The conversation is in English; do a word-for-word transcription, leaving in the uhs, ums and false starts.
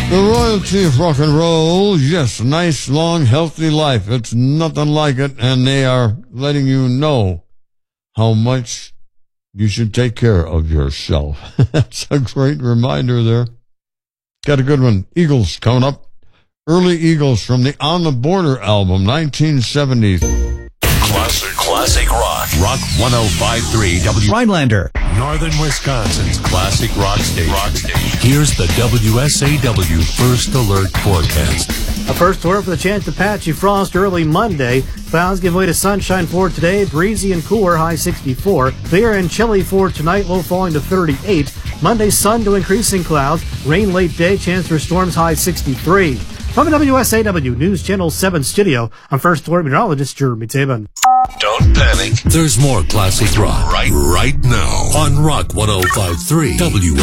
The royalty of rock and roll, yes, nice, long, healthy life. It's nothing like it, and they are letting you know how much you should take care of yourself. That's a great reminder there. Got a good one. Eagles coming up. Early Eagles from the On the Border album, nineteen seventy. Classic, classic rock. Rock one oh five point three W. Rhinelander. Northern Wisconsin's classic rock station. Rock station. Here's the W S A W First Alert forecast. A first alert for the chance of patchy frost early Monday. Clouds give way to sunshine for today. Breezy and cooler, high sixty-four. Clear and chilly for tonight, low falling to thirty-eight. Monday, sun to increasing clouds. Rain late day, chance for storms, high sixty-three. From the W S A W News Channel seven studio, I'm First Alert Meteorologist Jeremy Tabin. Don't panic. There's more classic rock right, right now on Rock one oh five point three W